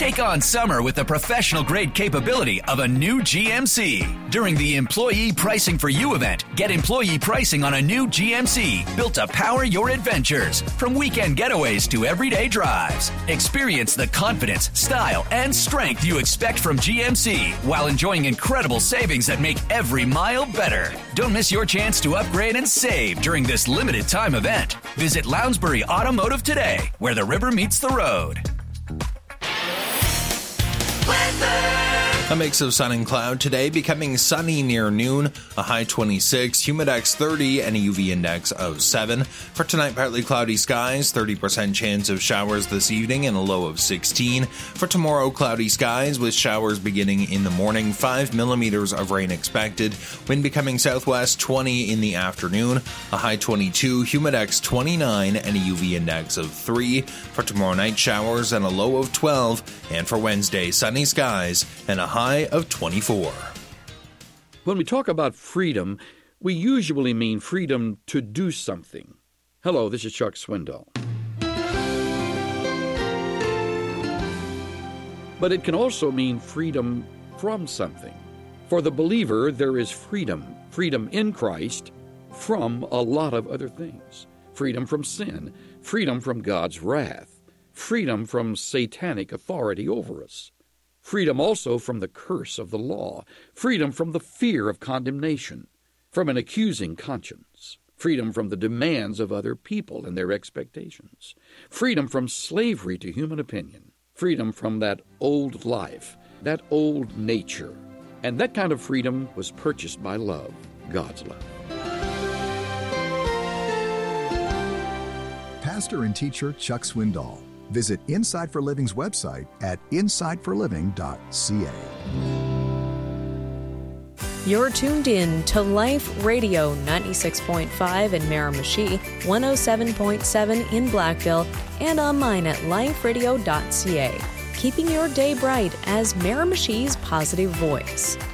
Take on summer with the professional-grade capability of a new GMC. During the Employee Pricing for You event, get employee pricing on a new GMC built to power your adventures. From weekend getaways to everyday drives. Experience the confidence, style, and strength you expect from GMC while enjoying incredible savings that make every mile better. Don't miss your chance to upgrade and save during this limited time event. Visit Lounsbury Automotive today, where the river meets the road. A mix of sun and cloud today, becoming sunny near noon, a high 26, humidex 30, and a UV index of 7. For tonight, partly cloudy skies, 30% chance of showers this evening, and a low of 16. For tomorrow, cloudy skies with showers beginning in the morning, 5 millimeters of rain expected. Wind becoming southwest 20 in the afternoon, a high 22, humidex 29, and a UV index of 3. For tomorrow night, showers and a low of 12. And for Wednesday, sunny skies and a high of 24. When we talk about freedom, we usually mean freedom to do something. Hello, this is Chuck Swindoll. But it can also mean freedom from something. For the believer, there is freedom in Christ from a lot of other things. Freedom from sin, freedom from God's wrath, freedom from satanic authority over us. Freedom also from the curse of the law, freedom from the fear of condemnation, from an accusing conscience, freedom from the demands of other people and their expectations, freedom from slavery to human opinion, freedom from that old life, that old nature. And that kind of freedom was purchased by love, God's love. Pastor and teacher Chuck Swindoll. Visit Insight for Living's website at insightforliving.ca. You're tuned in to Life Radio 96.5 in Miramichi, 107.7 in Blackville, and online at liferadio.ca. Keeping your day bright as Miramichi's positive voice.